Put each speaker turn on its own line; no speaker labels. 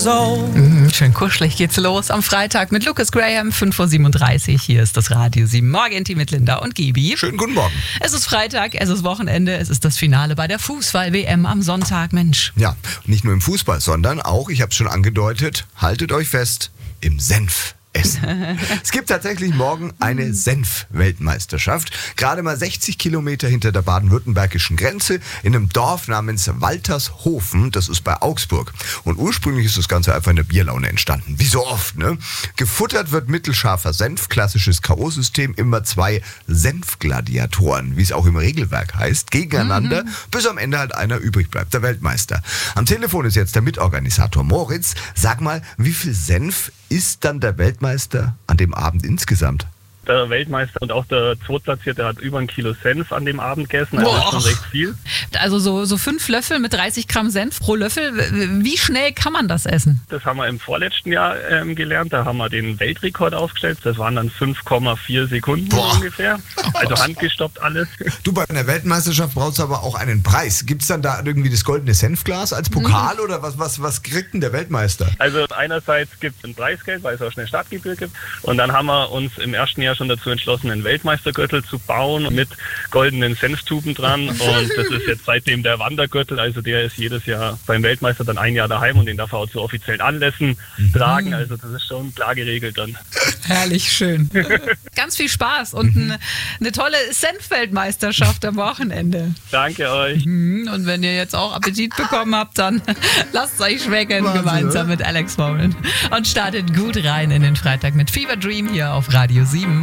years old.
Schön kuschelig geht's los am Freitag mit Lucas Graham, 5.37 Uhr. Hier ist das Radio 7 Morgen mit Linda und Gibi.
Schönen guten Morgen.
Es ist Freitag, es ist Wochenende, es ist das Finale bei der Fußball-WM am Sonntag, Mensch.
Ja, nicht nur im Fußball, sondern auch, ich habe es schon angedeutet, haltet euch fest, im Senf. Es gibt tatsächlich morgen eine Senf-Weltmeisterschaft. Gerade mal 60 Kilometer hinter der baden-württembergischen Grenze in einem Dorf namens Waltershofen. Das ist bei Augsburg. Und ursprünglich ist das Ganze einfach in der Bierlaune entstanden. Wie so oft, ne? Gefuttert wird mittelscharfer Senf, klassisches K.O.-System, immer 2 Senfgladiatoren, wie es auch im Regelwerk heißt, gegeneinander, bis am Ende halt einer übrig bleibt, der Weltmeister. Am Telefon ist jetzt der Mitorganisator Moritz. Sag mal, wie viel Senf ist dann der Weltmeister an dem Abend insgesamt?
Der Weltmeister und auch der Zweitplatzierte hat über 1 Kilo Senf an dem Abend gegessen, also das ist schon recht viel.
Also so 5 Löffel mit 30 Gramm Senf pro Löffel. Wie schnell kann man das essen?
Das haben wir im vorletzten Jahr gelernt, da haben wir den Weltrekord aufgestellt. Das waren dann 5,4 Sekunden ungefähr, also handgestoppt alles.
Du, bei einer Weltmeisterschaft brauchst du aber auch einen Preis. Gibt es dann da irgendwie das goldene Senfglas als Pokal oder was kriegt denn der Weltmeister?
Also einerseits gibt es ein Preisgeld, weil es auch eine Stadtgebühr gibt, und dann haben wir uns im ersten Jahr schon dazu entschlossen, einen Weltmeistergürtel zu bauen mit goldenen Senftuben dran, und das ist jetzt seitdem der Wandergürtel, also der ist jedes Jahr beim Weltmeister dann 1 Jahr daheim und den darf er auch zu offiziellen Anlässen tragen, also das ist schon klar geregelt dann.
Herrlich schön. Ganz viel Spaß und eine tolle Senfweltmeisterschaft am Wochenende.
Danke euch.
Und wenn ihr jetzt auch Appetit bekommen habt, dann lasst es euch schmecken gemeinsam mit Alex Morgan und startet gut rein in den Freitag mit Fever Dream hier auf Radio 7.